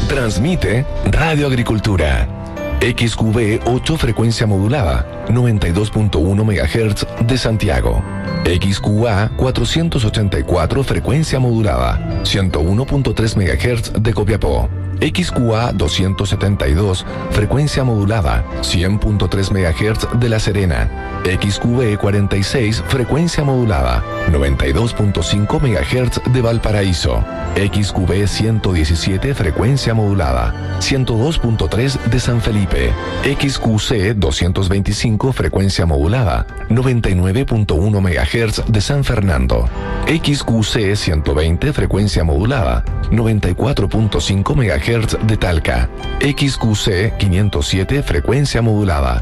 Transmite Radio Agricultura. XQB 8 frecuencia modulada, 92.1 MHz de Santiago. XQA 484 frecuencia modulada, 101.3 MHz de Copiapó. XQA 272 frecuencia modulada, 100.3 MHz de La Serena. XQB 46 frecuencia modulada, 92.5 MHz de Valparaíso. XQB 117 frecuencia modulada, 102.3 de San Felipe. XQC 225 frecuencia modulada, 99.1 MHz de San Fernando. XQC 120 frecuencia modulada, 94.5 MHz de Talca. XQC 507 frecuencia modulada,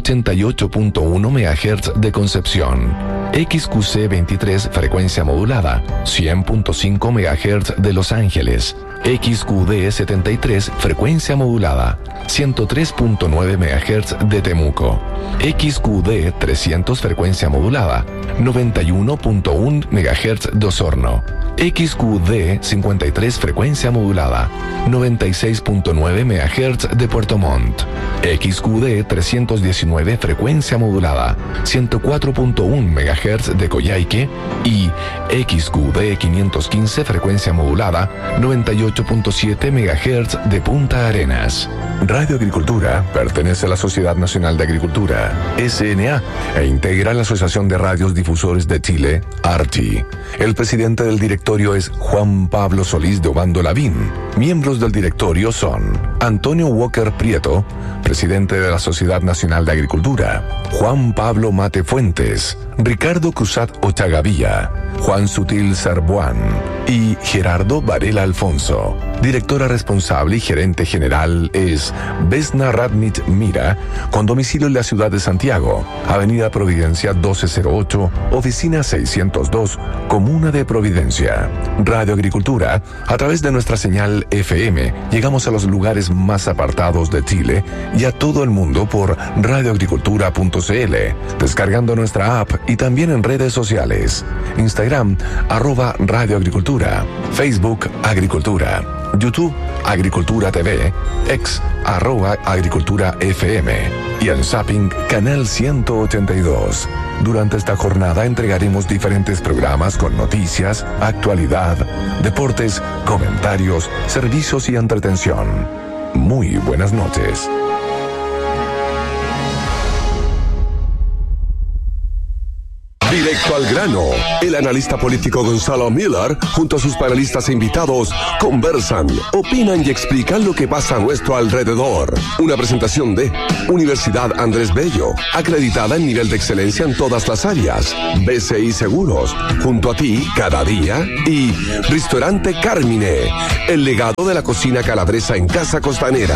88.1 MHz de Concepción. XQC 23 frecuencia modulada, 100.5 MHz de Los Ángeles. XQD 73 frecuencia modulada, 103.9 MHz de Temuco. XQD 300 frecuencia modulada, 91.1 MHz de Osorno. XQD 53 frecuencia modulada, 96.9 MHz de Puerto Montt. XQD 319 frecuencia modulada, 104.1 MHz de Coyhaique. Y XQD 515 frecuencia modulada, 98.7 MHz de Punta Arenas. Radio Agricultura pertenece a la Sociedad Nacional de Agricultura, SNA, e integra la Asociación de Radios Difusores de Chile, ARCHI. El presidente del directorio es Juan Pablo Solís de Obando Lavín. Miembros del directorio son Antonio Walker Prieto, presidente de la Sociedad Nacional de Agricultura; Juan Pablo Mate Fuentes; Ricardo Cruzat Ochagavía; Juan Sutil Sarbuán y Gerardo Varela Alfonso. Directora responsable y gerente general es Vesna Radnich Mira, con domicilio en la ciudad de Santiago, Avenida Providencia 1208, Oficina 602, Comuna de Providencia. Radio Agricultura, a través de nuestra señal FM, llegamos a los lugares más apartados de Chile y a todo el mundo por radioagricultura.cl, descargando nuestra app y también en redes sociales. Instagram, @radioagricultura, Facebook, Agricultura, YouTube, Agricultura TV, X, @Agricultura FM y en Zapping, Canal 182. Durante esta jornada entregaremos diferentes programas con noticias, actualidad, deportes, comentarios, servicios y entretención. Muy buenas noches. Directo al grano. El analista político Gonzalo Miller, junto a sus panelistas e invitados, conversan, opinan y explican lo que pasa a nuestro alrededor. Una presentación de Universidad Andrés Bello, acreditada en nivel de excelencia en todas las áreas. BCI Seguros, junto a ti cada día. Y Restaurante Carmine, el legado de la cocina calabresa en Casa Costanera.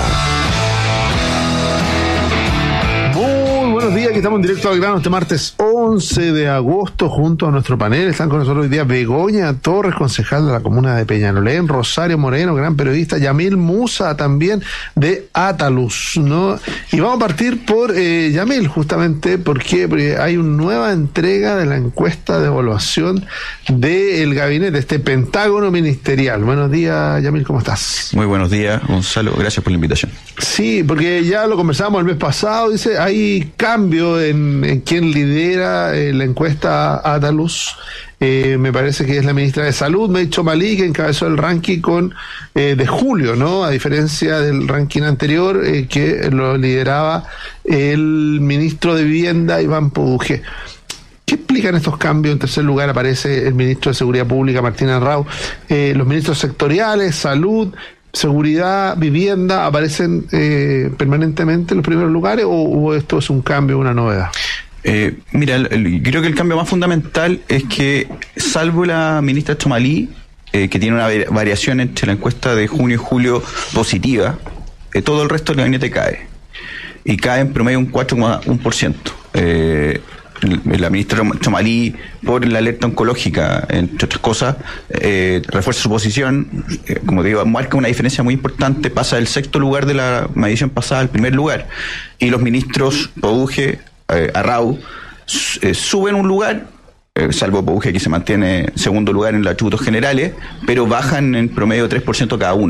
Buenos días, aquí estamos en Directo al Grano este martes 11 de agosto junto a nuestro panel. Están con nosotros hoy día Begoña Torres, concejal de la comuna de Peñalolén, Rosario Moreno, gran periodista, Yamil Musa también de Ataluz, ¿no? Y vamos a partir por Yamil, justamente porque hay una nueva entrega de la encuesta de evaluación del gabinete, este pentágono ministerial. Buenos días, Yamil, ¿cómo estás? Muy buenos días, Gonzalo, gracias por la invitación. Sí, porque ya lo conversamos el mes pasado, dice, hay cambio en quién lidera la encuesta Ataluz. Me parece que es la ministra de Salud, May Chomalí, que encabezó el ranking de julio, ¿no? A diferencia del ranking anterior, que lo lideraba el ministro de Vivienda, Iván Poduje. ¿Qué explican estos cambios? En tercer lugar aparece el ministro de Seguridad Pública, Martín Arrau. Los ministros sectoriales, Salud, Seguridad, Vivienda, ¿aparecen permanentemente en los primeros lugares o esto es un cambio, una novedad? Mira, creo que el cambio más fundamental es que, salvo la ministra Chomalí, que tiene una variación entre la encuesta de junio y julio positiva, todo el resto del gabinete cae. Y cae en promedio un 4,1%. La ministra Chomalí, por la alerta oncológica, entre otras cosas, refuerza su posición, como te digo, marca una diferencia muy importante, pasa del sexto lugar de la medición pasada al primer lugar. Y los ministros Poduje, Arrau, suben un lugar, salvo Poduje, que se mantiene en segundo lugar en los atributos generales, pero bajan en promedio 3% cada uno.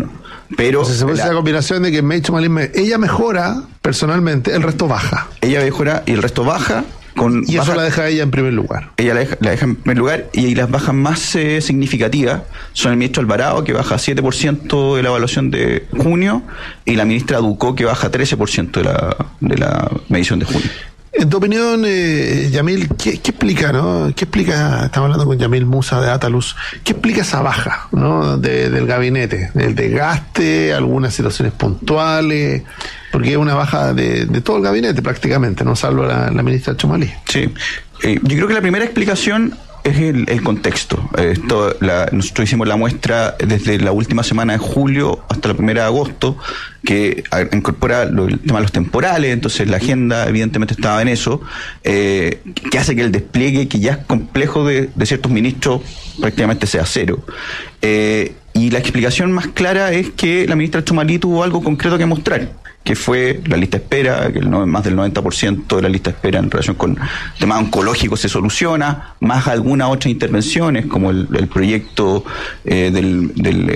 Pero entonces se puede hacer la combinación de que May Chomalí, ella mejora personalmente, el resto baja. Ella mejora y el resto baja. Y eso la deja a ella en primer lugar. Ella la deja en primer lugar, y las bajas más significativas son el ministro Alvarado, que baja 7% de la evaluación de junio, y la ministra Ducó, que baja 13% de la medición de junio. En tu opinión, Yamil, ¿qué explica, no? ¿Qué explica? Estamos hablando con Yamil Musa de Ataluz. ¿Qué explica esa baja, no, del gabinete? ¿El desgaste, algunas situaciones puntuales? Porque es una baja de todo el gabinete prácticamente, no salvo la ministra Chomalí. Sí, yo creo que la primera explicación es el contexto. Nosotros hicimos la muestra desde la última semana de julio hasta la 1 de agosto, que incorpora el tema de los temporales, entonces la agenda evidentemente estaba en eso, que hace que el despliegue, que ya es complejo de ciertos ministros, prácticamente sea cero. Y la explicación más clara es que la ministra Chomalí tuvo algo concreto que mostrar, que fue la lista de espera, que más del 90% de la lista de espera en relación con temas oncológicos se soluciona, más algunas otras intervenciones, como el proyecto del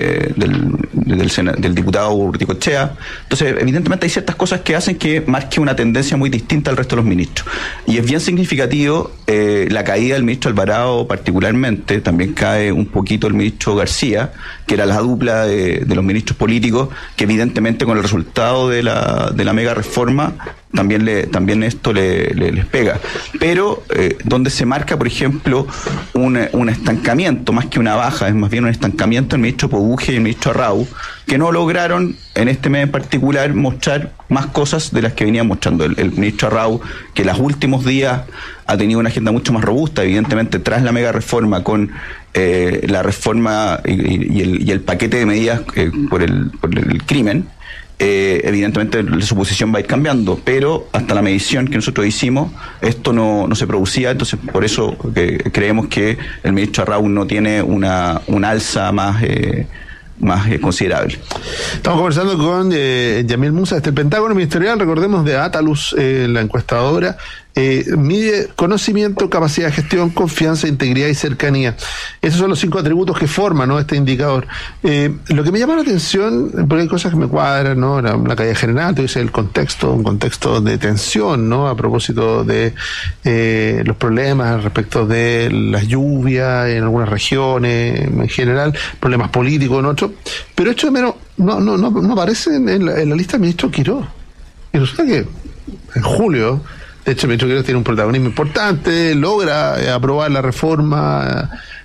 diputado Urticochea. Entonces, evidentemente hay ciertas cosas que hacen que marque una tendencia muy distinta al resto de los ministros. Y es bien significativo la caída del ministro Alvarado particularmente, también cae un poquito el ministro García, que era la dupla de los ministros políticos, que evidentemente con el resultado de la mega reforma también esto les pega. Pero donde se marca, por ejemplo, un estancamiento, más que una baja, es más bien un estancamiento, el ministro Pobuje y el ministro Arrau, que no lograron en este mes en particular mostrar más cosas de las que venían mostrando. El ministro Arrau, que en los últimos días ha tenido una agenda mucho más robusta, evidentemente tras la mega reforma, con la reforma y el paquete de medidas por el crimen. Evidentemente su posición va a ir cambiando, pero hasta la medición que nosotros hicimos esto no se producía, entonces por eso creemos que el ministro Arrau no tiene una alza más considerable. Estamos conversando con Yamil Musa desde el Pentágono Ministerial, recordemos, de Ataluz, la encuestadora. Mide conocimiento, capacidad de gestión, confianza, integridad y cercanía. Esos son los 5 atributos que forman, ¿no?, este indicador. Lo que me llama la atención, porque hay cosas que me cuadran, ¿no? La caída general, tú dices el contexto, un contexto de tensión, ¿no?, a propósito de los problemas respecto de las lluvias en algunas regiones, en general, problemas políticos en otros, pero esto de menos no aparece en la lista del ministro Quirós. Y resulta que en julio, de hecho, el ministro Quirós tiene un protagonismo importante, logra aprobar la reforma.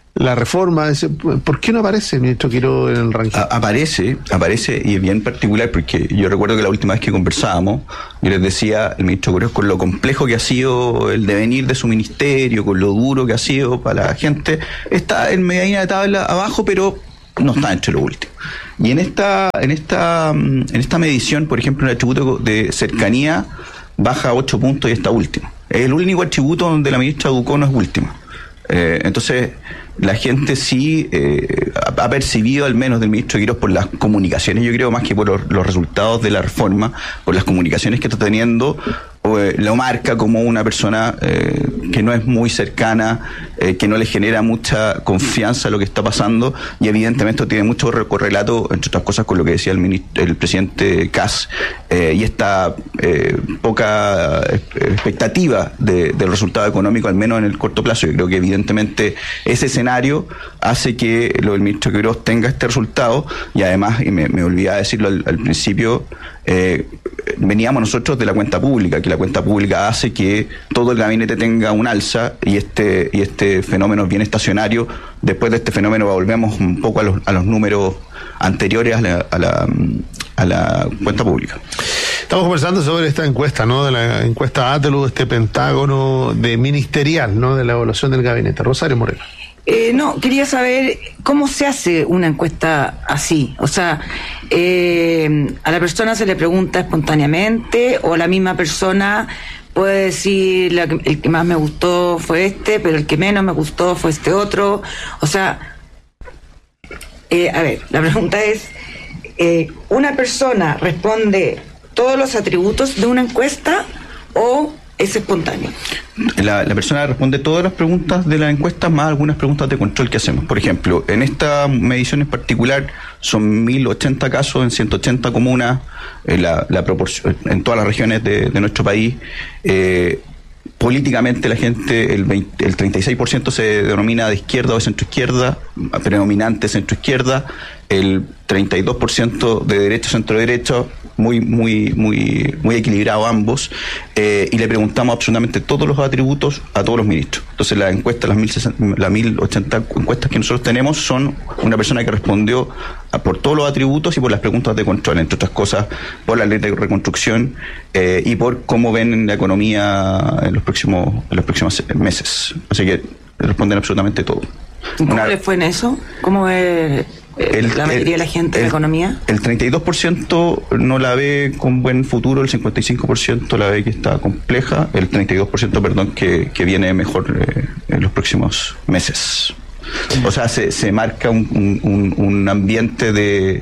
¿Por qué no aparece el ministro Quirós en el ranking? Aparece, y es bien particular, porque yo recuerdo que la última vez que conversábamos, yo les decía, el ministro Quirós, con lo complejo que ha sido el devenir de su ministerio, con lo duro que ha sido para la gente, está en medianía de tabla abajo, pero no está entre lo último. Y en esta medición, por ejemplo, el atributo de cercanía baja 8 puntos y está último. Es el único atributo donde la ministra Ducó no es última. Entonces, la gente sí ha percibido, al menos del ministro Quirós, por las comunicaciones, yo creo, más que por los resultados de la reforma, por las comunicaciones que está teniendo, lo marca como una persona que no es muy cercana, que no le genera mucha confianza a lo que está pasando, y evidentemente esto tiene mucho correlato, entre otras cosas, con lo que decía el presidente Kass, y esta poca expectativa del resultado económico, al menos en el corto plazo. Yo creo que evidentemente ese escenario hace que lo del ministro Quirós tenga este resultado, y además, y me olvidaba decirlo al principio, veníamos nosotros de la cuenta pública, que la cuenta pública hace que todo el gabinete tenga un alza, y este fenómeno es bien estacionario. Después de este fenómeno volvemos un poco a los números anteriores a la cuenta pública. Estamos conversando sobre esta encuesta, ¿no?, de la encuesta Ataluz, este Pentágono de ministerial, ¿no?, de la evaluación del gabinete. Rosario Moreno. Quería saber cómo se hace una encuesta así. O sea, a la persona se le pregunta espontáneamente, o la misma persona puede decir el que más me gustó fue este, pero el que menos me gustó fue este otro. O sea, la pregunta es, ¿una persona responde todos los atributos de una encuesta, o es espontáneo? La persona responde todas las preguntas de la encuesta más algunas preguntas de control que hacemos. Por ejemplo, en esta medición en particular son 1080 casos en 180 comunas, la proporción en todas las regiones de nuestro país. Políticamente la gente, el 36% se denomina de izquierda o de centroizquierda, predominante centroizquierda, el 32% de derecha, centro-derecha, muy equilibrado ambos, y le preguntamos absolutamente todos los atributos a todos los ministros. Entonces las encuestas, las 1080 encuestas que nosotros tenemos son una persona que respondió por todos los atributos y por las preguntas de control, entre otras cosas, por la ley de reconstrucción y por cómo ven la economía en los próximos meses. Así que responden absolutamente todo. ¿Cómo le fue en eso? ¿Cómo ve la mayoría de la gente en la economía? El 32% no la ve con buen futuro, el 55% la ve que está compleja, el 32%, perdón, que viene mejor en los próximos meses. O sea, se marca un ambiente de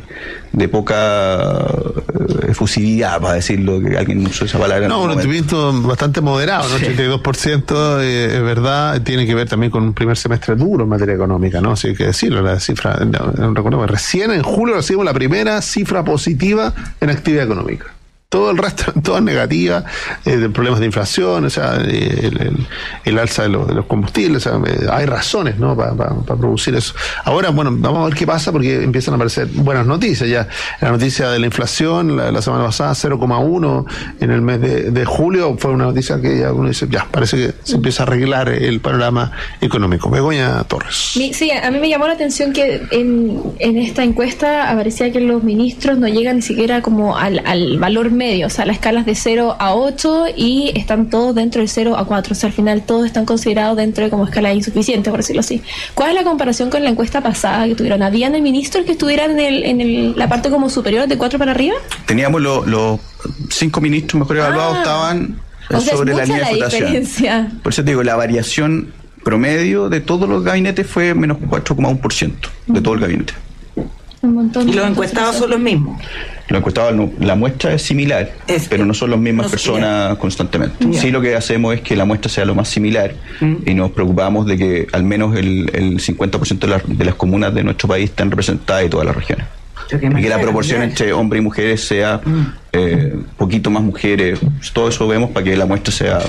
poca efusividad, para decirlo, que alguien usó esa palabra. No, un optimismo bastante moderado, ¿no? Sí. 82% es verdad, tiene que ver también con un primer semestre duro en materia económica, ¿no? Así que decirlo, la cifra, no recuerdo, recién en julio recibimos la primera cifra positiva en actividad económica. Todo el resto, todas negativas, problemas de inflación, o sea, el alza de los combustibles, o sea, hay razones, ¿no?, para producir eso. Ahora, bueno, vamos a ver qué pasa, porque empiezan a aparecer buenas noticias ya. La noticia de la inflación, la semana pasada, 0,1 en el mes de julio, fue una noticia que ya uno dice, ya, parece que se empieza a arreglar el panorama económico. Begoña Torres. Sí, a mí me llamó la atención que en esta encuesta aparecía que los ministros no llegan ni siquiera como al valor medio, o sea, las escalas de 0 a 8 y están todos dentro del 0 a 4, o sea, al final todos están considerados dentro de como escala insuficiente, por decirlo así. ¿Cuál es la comparación con la encuesta pasada que tuvieron? ¿Habían ministros que estuvieran en la parte como superior de 4 para arriba? Teníamos los 5 ministros mejor evaluados, estaban sobre la línea de flotación. Por eso te digo, la variación promedio de todos los gabinetes fue menos 4,1% de todo el gabinete. Un montón. ¿Y los encuestados son los mismos? Los encuestados no, la muestra es similar, pero no son las mismas personas constantemente. Yeah. Sí, lo que hacemos es que la muestra sea lo más similar y nos preocupamos de que al menos el 50% de las comunas de nuestro país estén representadas de todas las regiones. Y que la proporción entre hombres y mujeres sea poquito más mujeres, todo eso vemos para que la muestra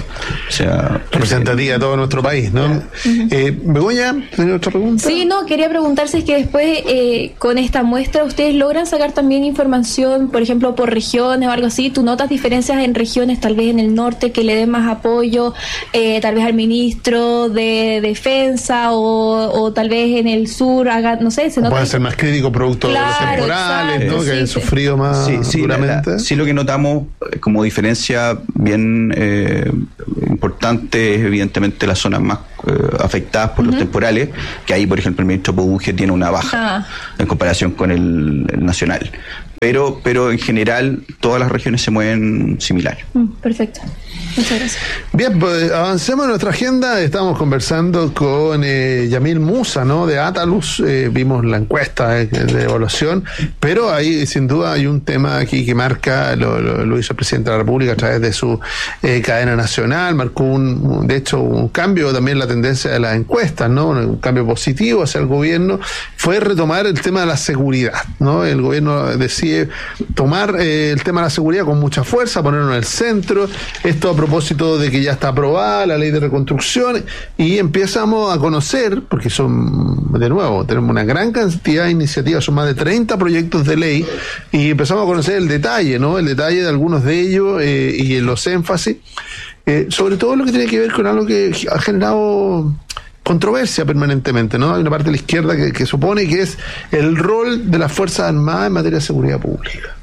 sea representativa de todo nuestro país, ¿no? Begoña, ¿tiene otra pregunta? Sí, no, quería preguntar si es que después con esta muestra ustedes logran sacar también información, por ejemplo, por regiones o algo así. ¿Tú notas diferencias en regiones, tal vez en el norte, que le den más apoyo, tal vez al ministro de Defensa o tal vez en el sur, no sé, se nota? Puede ser más crítico producto de los temporales, exacto, ¿no? Que han sufrido más duramente. Sí, lo que notamos como diferencia bien importante es evidentemente las zonas más afectadas por los temporales, que ahí, por ejemplo, el ministro Pouge tiene una baja en comparación con el nacional. Pero en general todas las regiones se mueven similar. Perfecto. Muchas gracias. Bien, pues avancemos en nuestra agenda. Estamos conversando con Yamil Musa, ¿no?, de Atalus. Vimos la encuesta de evaluación, pero ahí sin duda hay un tema aquí que marca, lo hizo el presidente de la República a través de su cadena nacional, marcó de hecho un cambio también la tendencia de las encuestas, ¿no?, un cambio positivo hacia el gobierno, fue retomar el tema de la seguridad, ¿no? El gobierno decide tomar el tema de la seguridad con mucha fuerza, ponerlo en el centro, esto a propósito de que ya está aprobada la ley de reconstrucción, y empezamos a conocer, porque de nuevo, tenemos una gran cantidad de iniciativas, son más de 30 proyectos de ley, y empezamos a conocer el detalle, ¿no?, el detalle de algunos de ellos y los énfasis, sobre todo lo que tiene que ver con algo que ha generado controversia permanentemente, ¿no? Hay una parte de la izquierda que supone que es el rol de las Fuerzas Armadas en materia de seguridad pública.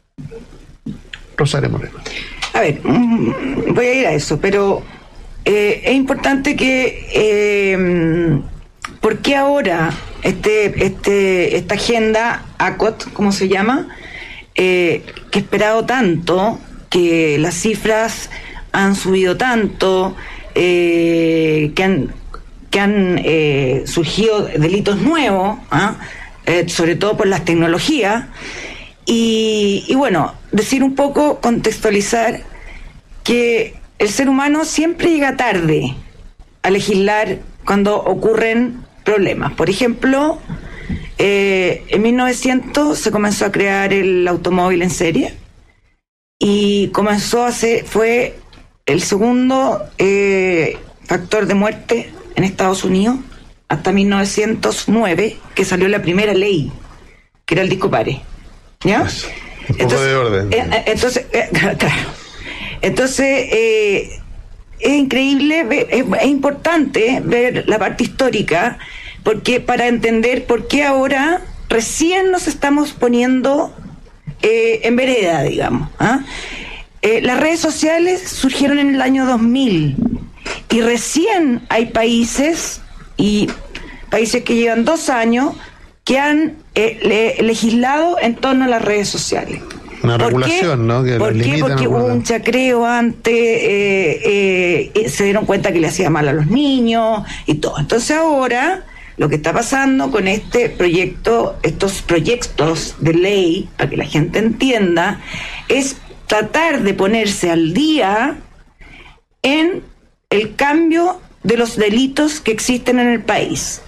Rosario Moreno. A ver, voy a ir a eso, pero es importante que ¿por qué ahora esta agenda ACOT, ¿cómo se llama? Que he esperado tanto, que las cifras han subido tanto, que han surgido delitos nuevos, sobre todo por las tecnologías, y bueno, decir un poco, contextualizar que el ser humano siempre llega tarde a legislar cuando ocurren problemas. Por ejemplo, en 1900 se comenzó a crear el automóvil en serie y fue el segundo factor de muerte en Estados Unidos hasta 1909, que salió la primera ley, que era el disco pare. ¿Ya? Pues, un poco de orden. Claro. Entonces, es increíble, es importante ver la parte histórica, porque para entender por qué ahora recién nos estamos poniendo en vereda, digamos. Las redes sociales surgieron en el año 2000 y recién hay países que llevan 2 años que han legislado en torno a las redes sociales. Una regulación, ¿no? ¿Por qué? Porque hubo un chacreo antes, se dieron cuenta que le hacía mal a los niños y todo. Entonces ahora lo que está pasando con estos proyectos de ley, para que la gente entienda, es tratar de ponerse al día en el cambio de los delitos que existen en el país.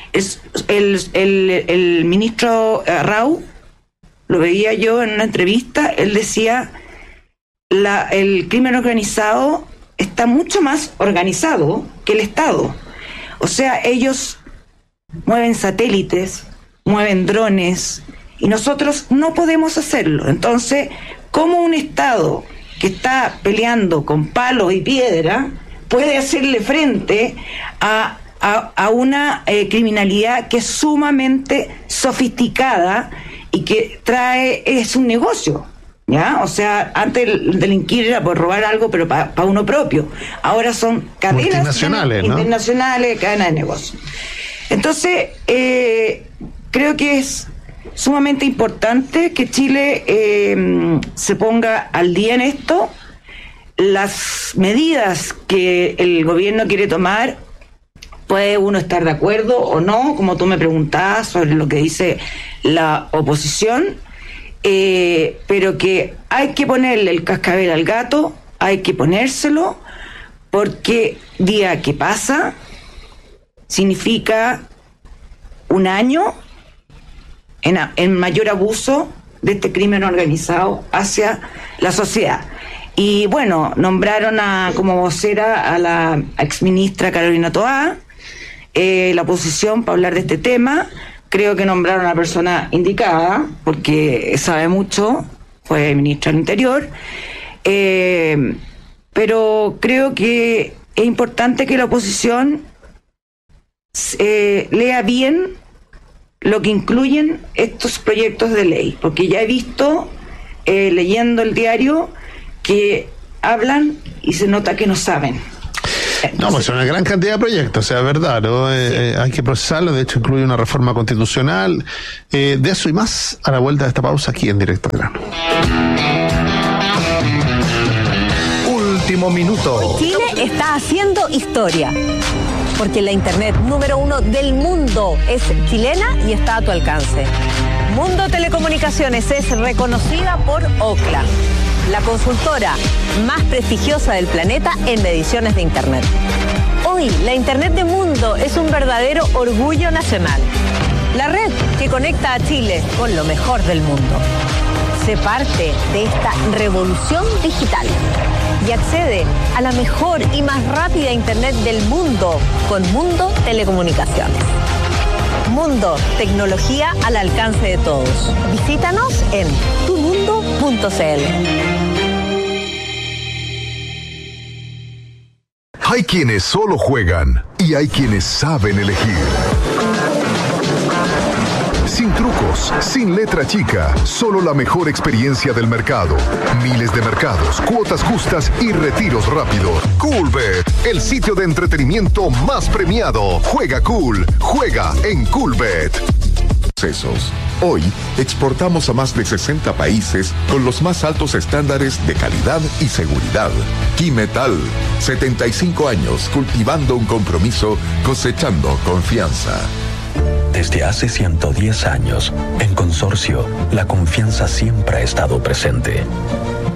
El ministro Rau, lo veía yo en una entrevista, él decía, el crimen organizado está mucho más organizado que el Estado. O sea, ellos mueven satélites, mueven drones, y nosotros no podemos hacerlo. Entonces, ¿cómo un Estado que está peleando con palos y piedra puede hacerle frente a una criminalidad que es sumamente sofisticada y que es un negocio? ¿Ya? O sea, antes el delinquir era por robar algo, pero para uno propio. Ahora son cadenas internacionales, cadenas de negocio. Entonces, creo que es sumamente importante que Chile se ponga al día en esto. Las medidas que el gobierno quiere tomar, puede uno estar de acuerdo o no, como tú me preguntabas sobre lo que dice la oposición, pero que hay que ponerle el cascabel al gato, hay que ponérselo, porque día que pasa significa un año en mayor abuso de este crimen organizado hacia la sociedad. Y bueno, nombraron como vocera a la exministra Carolina Toá, la oposición, para hablar de este tema. Creo que nombraron a la persona indicada, porque sabe mucho, fue ministra del Interior, pero creo que es importante que la oposición lea bien lo que incluyen estos proyectos de ley, porque ya he visto, leyendo el diario, que hablan y se nota que no saben. Entonces, no, pues es una gran cantidad de proyectos, o sea, es verdad, ¿no? Sí. Hay que procesarlo, de hecho incluye una reforma constitucional, de eso y más a la vuelta de esta pausa aquí en Directo al Grano. Último minuto. Chile está haciendo historia, porque la internet número 1 del mundo es chilena y está a tu alcance. Mundo Telecomunicaciones es reconocida por Ookla, la consultora más prestigiosa del planeta en mediciones de internet. Hoy, la internet de Mundo es un verdadero orgullo nacional. La red que conecta a Chile con lo mejor del mundo. Sé parte de esta revolución digital y accede a la mejor y más rápida internet del mundo con Mundo Telecomunicaciones. Mundo, tecnología al alcance de todos. Visítanos en tumundo.cl. Hay quienes solo juegan y hay quienes saben elegir. Sin trucos, sin letra chica, solo la mejor experiencia del mercado. Miles de mercados, cuotas justas y retiros rápidos. Coolbet, el sitio de entretenimiento más premiado. Juega cool, juega en Coolbet. Hoy exportamos a más de 60 países con los más altos estándares de calidad y seguridad. Quimetal, 75 años cultivando un compromiso, cosechando confianza. Desde hace 110 años, en Consorcio, la confianza siempre ha estado presente.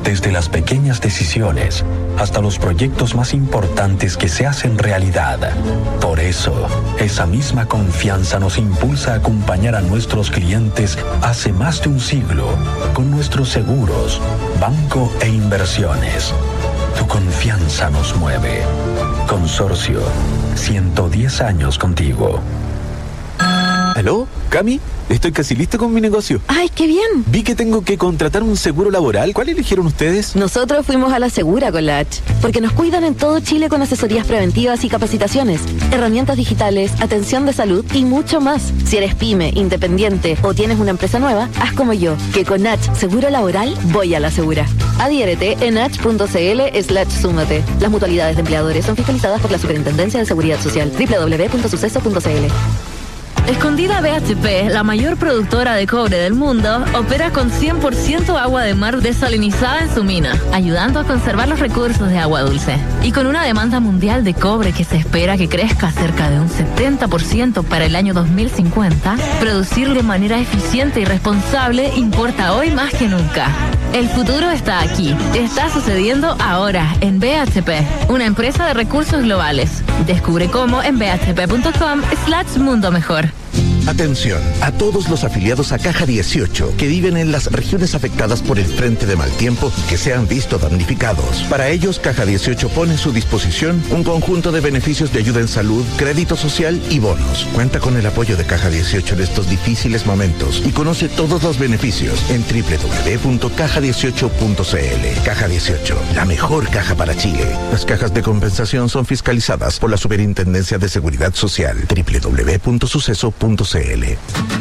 desde las pequeñas decisiones hasta los proyectos más importantes que se hacen realidad. Por eso, esa misma confianza nos impulsa a acompañar a nuestros clientes hace más de un siglo con nuestros seguros, banco e inversiones. Tu confianza nos mueve. Consorcio, 110 años contigo. ¿Aló? ¿Cami? Estoy casi listo con mi negocio. ¡Ay, qué bien! Vi que tengo que contratar un seguro laboral. ¿Cuál eligieron ustedes? Nosotros fuimos a La Segura con la H, porque nos cuidan en todo Chile con asesorías preventivas y capacitaciones, herramientas digitales, atención de salud y mucho más. Si eres pyme, independiente o tienes una empresa nueva, haz como yo, que con H Seguro Laboral voy a La Segura. Adhiérete en h.cl/súmate. Las mutualidades de empleadores son fiscalizadas por la Superintendencia de Seguridad Social. www.suceso.cl. Escondida BHP, la mayor productora de cobre del mundo, opera con 100% agua de mar desalinizada en su mina, ayudando a conservar los recursos de agua dulce. Y con una demanda mundial de cobre que se espera que crezca cerca de un 70% para el año 2050, producir de manera eficiente y responsable importa hoy más que nunca. El futuro está aquí. Está sucediendo ahora en BHP, una empresa de recursos globales. Descubre cómo en bhp.com/mundo mejor. Atención a todos los afiliados a Caja 18 que viven en las regiones afectadas por el frente de mal tiempo que se han visto damnificados. Para ellos, Caja 18 pone a su disposición un conjunto de beneficios de ayuda en salud, crédito social y bonos. Cuenta con el apoyo de Caja 18 en estos difíciles momentos y conoce todos los beneficios en www.caja18.cl. Caja 18, la mejor caja para Chile. Las cajas de compensación son fiscalizadas por la Superintendencia de Seguridad Social. www.suceso.cl. En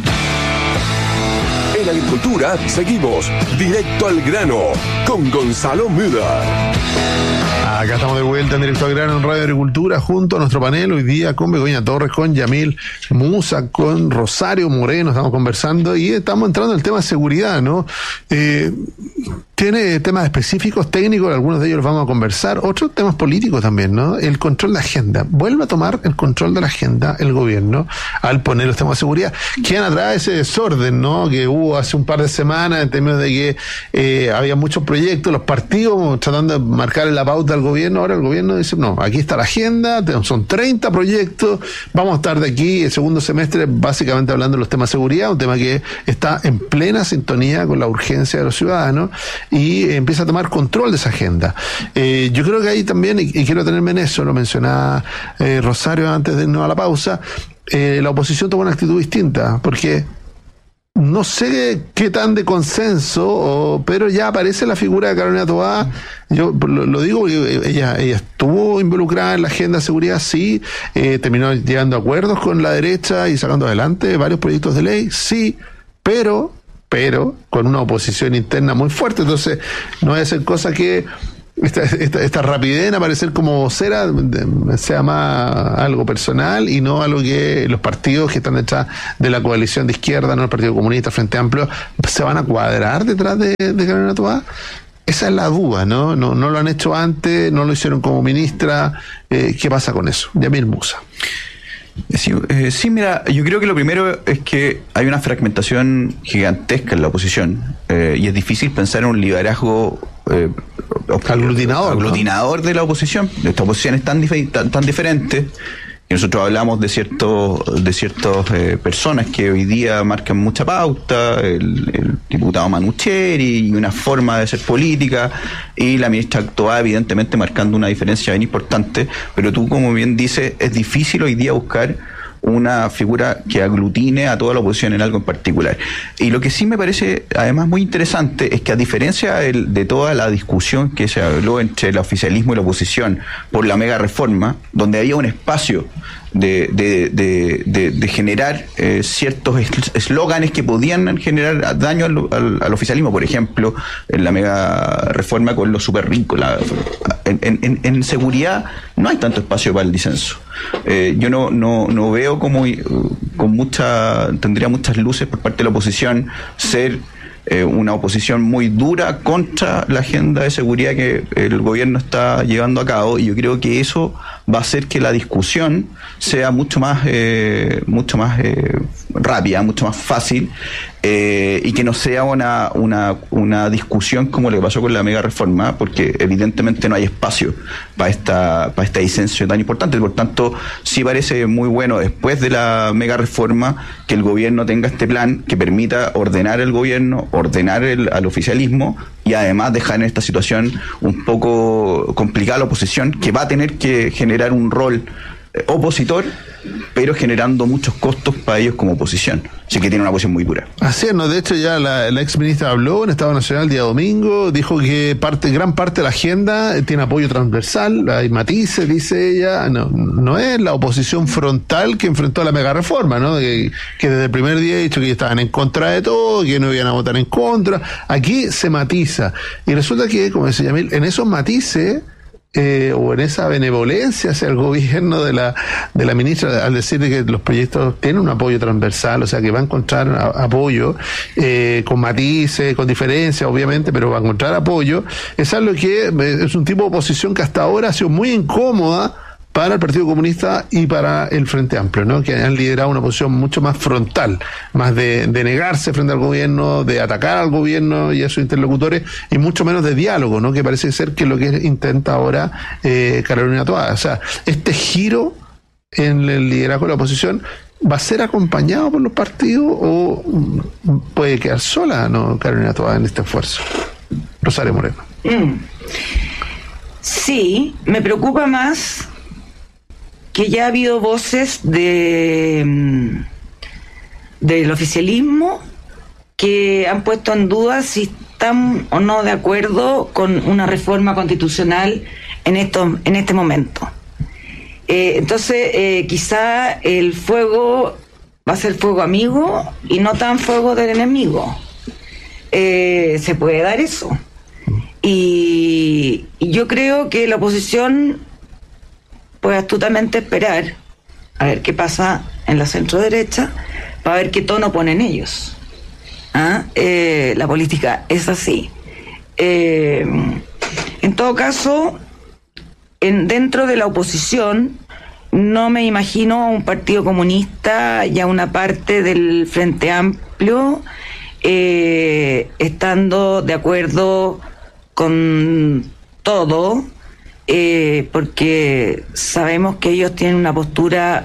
agricultura seguimos directo al grano con Gonzalo Müller. Acá estamos de vuelta en Directo al Grano en Radio Agricultura junto a nuestro panel hoy día con Begoña Torres, con Yamil Musa, con Rosario Moreno. Estamos conversando y estamos entrando en el tema de seguridad, ¿no? Tiene temas específicos, técnicos, algunos de ellos los vamos a conversar, otros temas políticos también, ¿no? El control de agenda. Vuelve a tomar el control de la agenda el gobierno al poner los temas de seguridad. Quedan atrás ese desorden, ¿no? Que hubo hace un par de semanas en términos de que había muchos proyectos, los partidos tratando de marcar la pauta al gobierno. Ahora el gobierno dice, no, aquí está la agenda, son 30 proyectos, vamos a estar de aquí el segundo semestre básicamente hablando de los temas de seguridad, un tema que está en plena sintonía con la urgencia de los ciudadanos, y empieza a tomar control de esa agenda. Yo creo que ahí también, y quiero tenerme en eso, lo mencionaba Rosario antes de irnos a la pausa, la oposición toma una actitud distinta, porque no sé qué tan de consenso, pero ya aparece la figura de Carolina Toá. Yo lo digo porque ella estuvo involucrada en la agenda de seguridad, sí, terminó llegando a acuerdos con la derecha y sacando adelante varios proyectos de ley, sí, pero con una oposición interna muy fuerte. Entonces no es cosa que esta rapidez en aparecer como vocera sea más algo personal y no algo que los partidos que están detrás de la coalición de izquierda, no el Partido Comunista, Frente Amplio, se van a cuadrar detrás de Carolina Toá. Esa es la duda, ¿no? No lo han hecho antes, no lo hicieron como ministra. ¿Qué pasa con eso? Yamil Musa. Sí, mira, yo creo que lo primero es que hay una fragmentación gigantesca en la oposición y es difícil pensar en un liderazgo aglutinador de la oposición. Esta oposición es tan diferente que nosotros hablamos de ciertas personas que hoy día marcan mucha pauta, el diputado Manucheri y una forma de hacer política, y la ministra Toá evidentemente marcando una diferencia bien importante, pero tú, como bien dices, es difícil hoy día buscar una figura que aglutine a toda la oposición en algo en particular. Y lo que sí me parece además muy interesante es que, a diferencia de toda la discusión que se habló entre el oficialismo y la oposición por la mega reforma, donde había un espacio de generar ciertos eslóganes que podían generar daño al oficialismo, por ejemplo, en la mega reforma con los super ricos. En seguridad no hay tanto espacio para el disenso. Yo no veo como tendría muchas luces por parte de la oposición ser una oposición muy dura contra la agenda de seguridad que el gobierno está llevando a cabo, y yo creo que eso va a hacer que la discusión sea mucho más rápida, mucho más fácil, y que no sea una discusión como le pasó con la mega reforma, porque evidentemente no hay espacio para este disenso tan importante. Por tanto, sí parece muy bueno, después de la mega reforma, que el gobierno tenga este plan que permita ordenar el gobierno, ordenar al oficialismo, y además dejar en esta situación un poco complicada la oposición, que va a tener que generar un rol opositor, pero generando muchos costos para ellos como oposición. Así que tiene una posición muy dura. Así es, ¿no? De hecho ya la ex ministra habló en Estado Nacional el día domingo, dijo que gran parte de la agenda tiene apoyo transversal, hay matices, dice ella, no es la oposición frontal que enfrentó a la mega reforma, ¿no? Que desde el primer día ha dicho que estaban en contra de todo, que no iban a votar en contra. Aquí se matiza, y resulta que, como decía Yamil, en esos matices o en esa benevolencia hacia el gobierno de la ministra al decir que los proyectos tienen un apoyo transversal, o sea que va a encontrar apoyo con matices, con diferencias obviamente, pero va a encontrar apoyo. Es algo que es un tipo de oposición que hasta ahora ha sido muy incómoda para el Partido Comunista y para el Frente Amplio, ¿no? Que han liderado una posición mucho más frontal, más de negarse frente al gobierno, de atacar al gobierno y a sus interlocutores, y mucho menos de diálogo, ¿no? Que parece ser que es lo que intenta ahora Carolina Toá. O sea, este giro en el liderazgo de la oposición va a ser acompañado por los partidos o puede quedar sola, ¿no? Carolina Toá en este esfuerzo. Rosario Moreno. Sí, me preocupa más que ya ha habido voces del oficialismo que han puesto en duda si están o no de acuerdo con una reforma constitucional en este momento. Entonces, quizá el fuego va a ser fuego amigo y no tan fuego del enemigo. Se puede dar eso. Y yo creo que la oposición puede astutamente esperar a ver qué pasa en la centro-derecha para ver qué tono ponen ellos. La política es así. En todo caso, dentro de la oposición no me imagino a un partido comunista y a una parte del Frente Amplio estando de acuerdo con todo, porque sabemos que ellos tienen una postura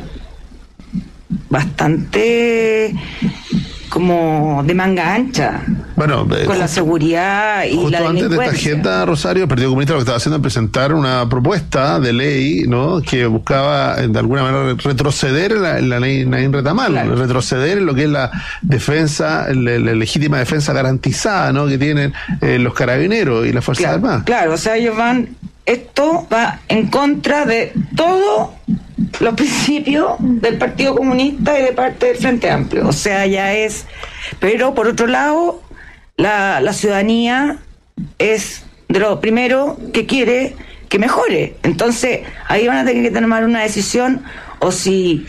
bastante como de manga ancha, bueno, con la seguridad y la delincuencia. Antes de esta agenda, Rosario, el Partido Comunista lo que estaba haciendo es presentar una propuesta de ley, ¿no? Que buscaba de alguna manera retroceder en la ley Naín Retamal, claro. Retroceder en lo que es la defensa, la legítima defensa garantizada, ¿no? Que tienen los carabineros y las Fuerzas Armadas. Claro, o sea, ellos esto va en contra de todos los principios del Partido Comunista y de parte del Frente Amplio. O sea, ya es... Pero, por otro lado, la ciudadanía es de lo primero que quiere que mejore. Entonces, ahí van a tener que tomar una decisión, o si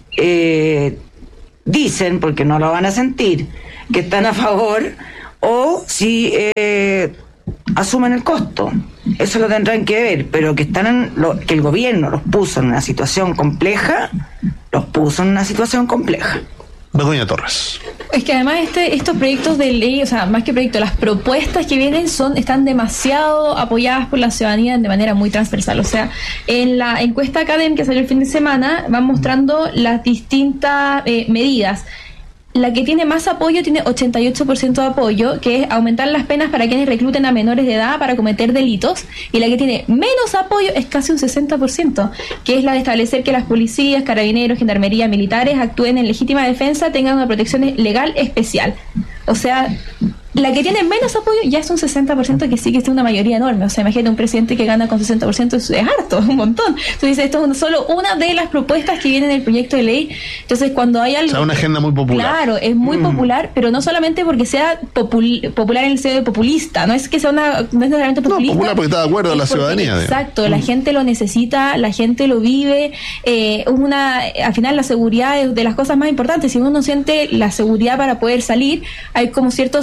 dicen, porque no lo van a sentir, que están a favor, o si asumen el costo. Eso lo tendrán que ver, pero que que el gobierno los puso en una situación compleja, Begoña Torres. Es que además estos proyectos de ley, o sea, más que proyectos, las propuestas que vienen están demasiado apoyadas por la ciudadanía de manera muy transversal. O sea, en la encuesta Academ que salió el fin de semana van mostrando las distintas medidas. La que tiene más apoyo tiene 88% de apoyo, que es aumentar las penas para quienes recluten a menores de edad para cometer delitos, y la que tiene menos apoyo es casi un 60%, que es la de establecer que las policías, carabineros, gendarmería, militares actúen en legítima defensa, tengan una protección legal especial. O sea, la que tiene menos apoyo ya es un 60%, que sí que es una mayoría enorme. O sea, imagínate un presidente que gana con 60%, es harto, es un montón. Entonces, esto es solo una de las propuestas que vienen en el proyecto de ley. Entonces, cuando hay algo... O sea, una agenda muy popular. Claro, es muy popular, pero no solamente porque sea popular en el sentido de populista, no es que sea no es necesariamente populista. No, popular porque está de acuerdo la ciudadanía. Exacto, la gente lo necesita, la gente lo vive. Al final, la seguridad es de las cosas más importantes. Si uno no siente la seguridad para poder salir, hay como ciertos derechos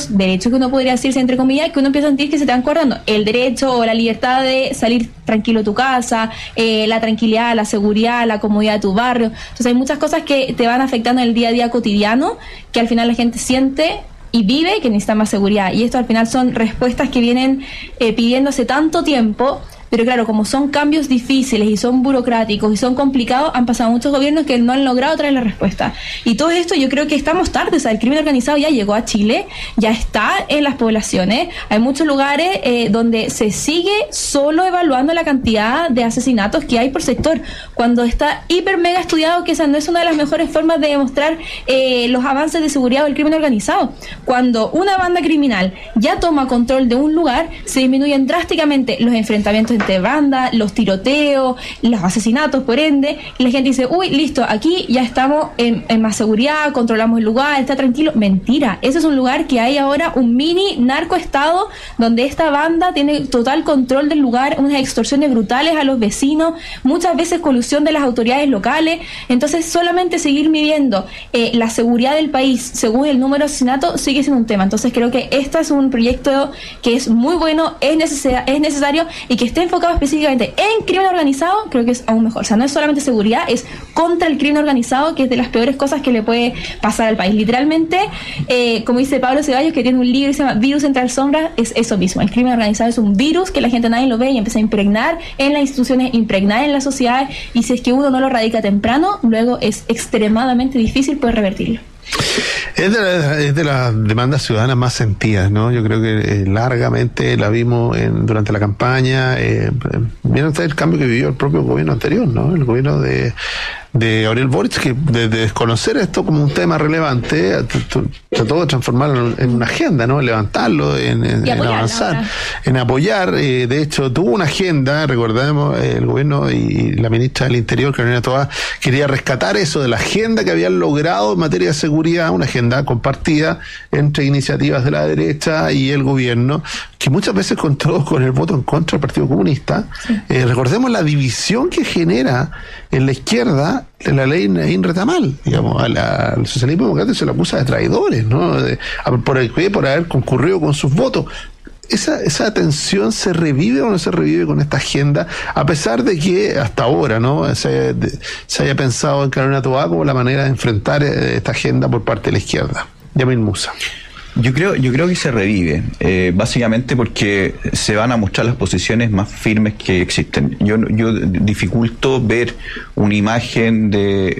derechos que uno podría decirse entre comillas, que uno empieza a sentir que se te van cortando. El derecho o la libertad de salir tranquilo a tu casa, la tranquilidad, la seguridad, la comodidad de tu barrio. Entonces hay muchas cosas que te van afectando en el día a día cotidiano, que al final la gente siente y vive que necesita más seguridad. Y esto al final son respuestas que vienen pidiendo hace tanto tiempo. Pero claro, como son cambios difíciles y son burocráticos y son complicados, han pasado muchos gobiernos que no han logrado traer la respuesta. Y todo esto yo creo que estamos tarde, o sea, el crimen organizado ya llegó a Chile, ya está en las poblaciones. Hay muchos lugares donde se sigue solo evaluando la cantidad de asesinatos que hay por sector, cuando está hiper mega estudiado que esa no es una de las mejores formas de demostrar los avances de seguridad del crimen organizado. Cuando una banda criminal ya toma control de un lugar, se disminuyen drásticamente los enfrentamientos entre bandas, los tiroteos, los asesinatos, por ende, y la gente dice, uy, listo, aquí ya estamos en más seguridad, controlamos el lugar, está tranquilo. Mentira, ese es un lugar que hay ahora un mini narcoestado donde esta banda tiene total control del lugar, unas extorsiones brutales a los vecinos, muchas veces colusión de las autoridades locales. Entonces solamente seguir midiendo la seguridad del país según el número de asesinatos sigue siendo un tema. Entonces creo que este es un proyecto que es muy bueno, es necesario, y que esté enfocado específicamente en crimen organizado, creo que es aún mejor. O sea, no es solamente seguridad, es contra el crimen organizado, que es de las peores cosas que le puede pasar al país. Literalmente, como dice Pablo Ceballos, que tiene un libro que se llama Virus entre las sombras, es eso mismo. El crimen organizado es un virus que la gente nadie lo ve y empieza a impregnar en las instituciones, impregnar en la sociedad, y si es que uno no lo erradica temprano, luego es extremadamente difícil poder revertirlo. Es de las demandas ciudadanas más sentidas, ¿no? Yo creo que largamente la vimos durante la campaña. Miren ustedes el cambio que vivió el propio gobierno anterior, ¿no? El gobierno de Gabriel Boric, que de desconocer esto como un tema relevante, trató de transformarlo en una agenda, ¿no? Levantarlo, en avanzar, en apoyar. De hecho, tuvo una agenda, recordemos, el gobierno y la ministra del Interior, Carolina Toá, quería rescatar eso de la agenda que habían logrado en materia de seguridad, una agenda compartida entre iniciativas de la derecha y el gobierno, que muchas veces contó con el voto en contra del Partido Comunista. Sí. Recordemos la división que genera en la izquierda la ley Naín Retamal, digamos, al socialismo democrático se lo acusa de traidores, ¿no? Por haber concurrido con sus votos. Esa tensión se revive o no se revive con esta agenda, a pesar de que hasta ahora, ¿no?, se haya pensado en Carolina Toá como la manera de enfrentar esta agenda por parte de la izquierda. Yamil Musa. Yo creo que se revive, básicamente porque se van a mostrar las posiciones más firmes que existen. Yo dificulto ver una imagen de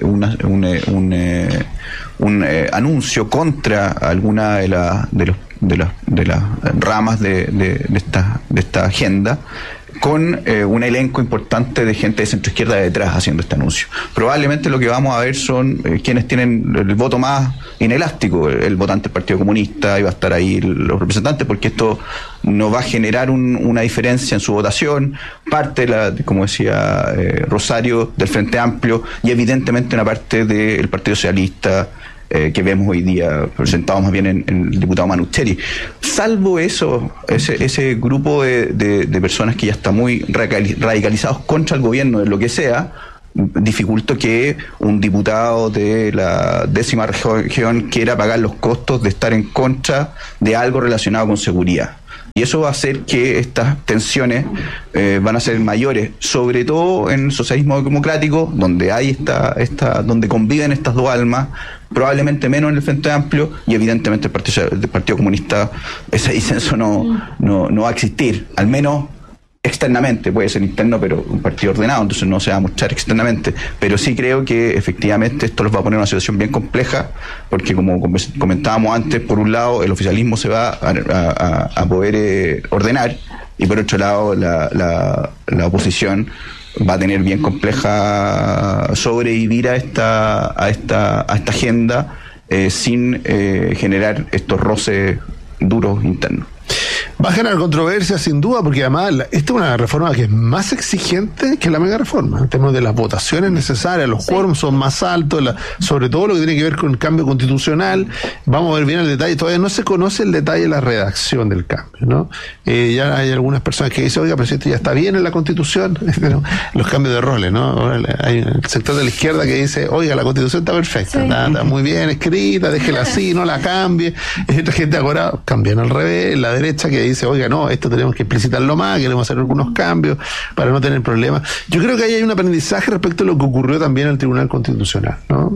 un anuncio contra alguna de las ramas de esta agenda, con un elenco importante de gente de centroizquierda detrás haciendo este anuncio. Probablemente lo que vamos a ver son quienes tienen el voto más inelástico, el votante del Partido Comunista, y va a estar ahí los representantes, porque esto no va a generar una diferencia en su votación. Parte, como decía Rosario, del Frente Amplio, y evidentemente una parte del Partido Socialista, que vemos hoy día presentado más bien en el diputado Manucheri. Salvo ese grupo de personas que ya está muy radicalizados contra el gobierno, de lo que sea, dificulto que un diputado de la 10ª región quiera pagar los costos de estar en contra de algo relacionado con seguridad. Y eso va a hacer que estas tensiones van a ser mayores, sobre todo en el socialismo democrático, donde hay donde conviven estas dos almas, probablemente menos en el Frente Amplio, y evidentemente el Partido Comunista, ese disenso no va a existir, al menos externamente. Puede ser interno, pero un partido ordenado, entonces no se va a mostrar externamente. Pero sí creo que efectivamente esto los va a poner en una situación bien compleja, porque como comentábamos antes, por un lado el oficialismo se va a poder ordenar, y por otro lado la oposición va a tener bien compleja sobrevivir a esta agenda sin generar estos roces duros internos. Va a generar controversia sin duda, porque además esta es una reforma que es más exigente que la mega reforma, en términos de las votaciones necesarias, los quórums son más altos, sobre todo lo que tiene que ver con el cambio constitucional. Vamos a ver bien el detalle, todavía no se conoce el detalle de la redacción del cambio, ¿no? Ya hay algunas personas que dicen, oiga, pero si esto ya está bien en la Constitución, los cambios de roles, ¿no? Ahora hay el sector de la izquierda que dice, oiga, la Constitución está perfecta, está muy bien escrita, déjela así, no la cambie. Y otra gente ahora cambian al revés, la derecha que dice, oiga, no, esto tenemos que explicitarlo más, queremos hacer algunos cambios para no tener problemas. Yo creo que ahí hay un aprendizaje respecto a lo que ocurrió también en el Tribunal Constitucional, ¿no?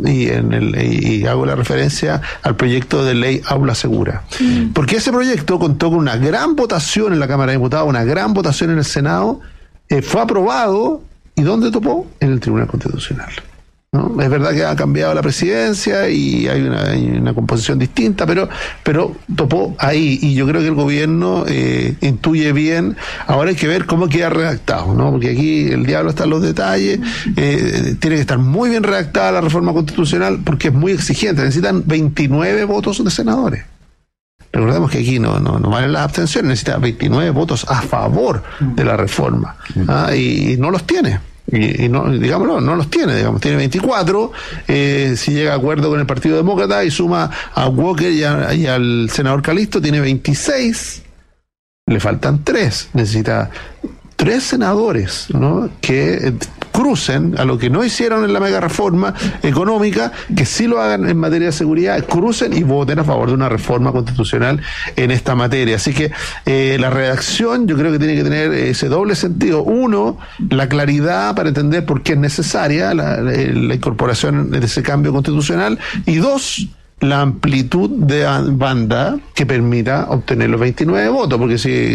Y hago la referencia al proyecto de ley Aula Segura. Porque ese proyecto contó con una gran votación en la Cámara de Diputados, una gran votación en el Senado, fue aprobado, ¿y dónde topó? En el Tribunal Constitucional, ¿no? Es verdad que ha cambiado la presidencia y hay una composición distinta, pero topó ahí, y yo creo que el gobierno intuye bien. Ahora hay que ver cómo queda redactado, ¿no? Porque aquí el diablo está en los detalles. Tiene que estar muy bien redactada la reforma constitucional porque es muy exigente, necesitan 29 votos de senadores. Recordemos que aquí no valen las abstenciones, necesita 29 votos a favor de la reforma, y no los tiene. Y no, digámoslo, no los tiene, tiene 24, si llega a acuerdo con el Partido Demócrata y suma a Walker y al senador Calisto, tiene 26, le faltan 3, necesita 3 senadores, ¿no? Que crucen a lo que no hicieron en la mega reforma económica, que sí lo hagan en materia de seguridad, crucen y voten a favor de una reforma constitucional en esta materia. Así que la redacción yo creo que tiene que tener ese doble sentido. Uno, la claridad para entender por qué es necesaria la incorporación de ese cambio constitucional, y 2, la amplitud de banda que permita obtener los 29 votos, porque si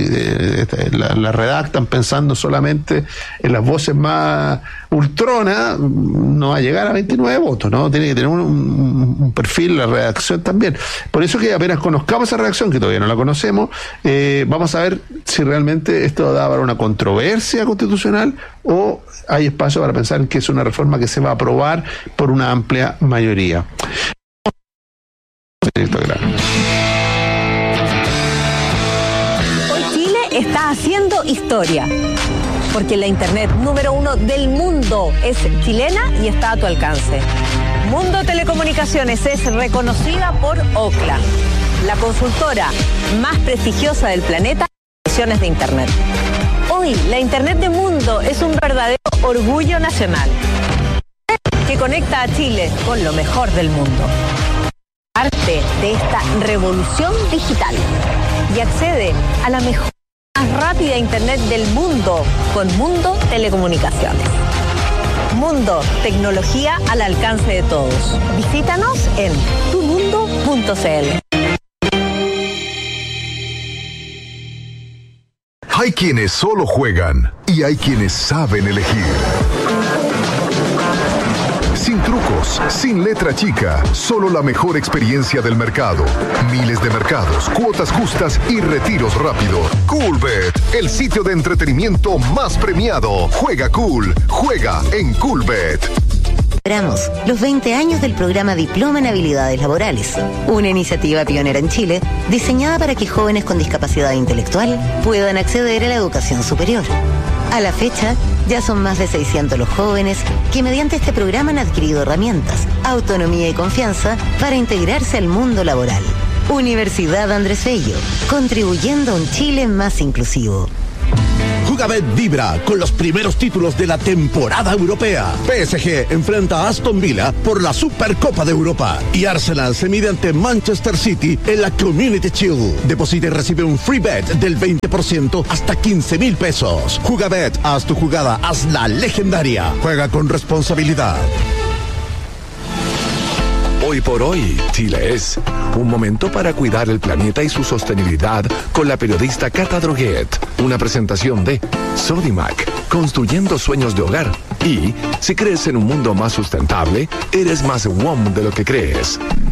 la redactan pensando solamente en las voces más ultronas, no va a llegar a 29 votos, ¿no? Tiene que tener un perfil, la redacción también. Por eso que apenas conozcamos esa redacción, que todavía no la conocemos, vamos a ver si realmente esto da para una controversia constitucional o hay espacio para pensar en que es una reforma que se va a aprobar por una amplia mayoría. Hoy Chile está haciendo historia, porque la internet número 1 del mundo es chilena y está a tu alcance. Mundo Telecomunicaciones es reconocida por Ookla, la consultora más prestigiosa del planeta en soluciones de internet. Hoy la internet de Mundo es un verdadero orgullo nacional que conecta a Chile con lo mejor del mundo. Parte de esta revolución digital y accede a la mejor, más rápida internet del mundo con Mundo Telecomunicaciones. Mundo, tecnología al alcance de todos. Visítanos en tumundo.cl. Hay quienes solo juegan y hay quienes saben elegir. Sin trucos, sin letra chica, solo la mejor experiencia del mercado. Miles de mercados, cuotas justas y retiros rápidos. Coolbet, el sitio de entretenimiento más premiado. Juega cool, juega en Coolbet. Celebramos los 20 años del programa Diploma en Habilidades Laborales, una iniciativa pionera en Chile diseñada para que jóvenes con discapacidad intelectual puedan acceder a la educación superior. A la fecha, ya son más de 600 los jóvenes que mediante este programa han adquirido herramientas, autonomía y confianza para integrarse al mundo laboral. Universidad Andrés Bello, contribuyendo a un Chile más inclusivo. Jugabet vibra con los primeros títulos de la temporada europea. PSG enfrenta a Aston Villa por la Supercopa de Europa y Arsenal se mide ante Manchester City en la Community Shield. Deposita y recibe un free bet del 20% hasta 15,000 pesos. Jugabet, haz tu jugada, hazla legendaria. Juega con responsabilidad. Hoy por hoy, Chile es un momento para cuidar el planeta y su sostenibilidad con la periodista Cata Droguet. Una presentación de Sodimac, construyendo sueños de hogar. Y si crees en un mundo más sustentable, eres más WOM de lo que crees.